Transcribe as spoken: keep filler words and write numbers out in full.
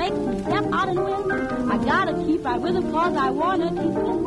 makes me step out and win. I gotta keep right with her cause I wanna keep it.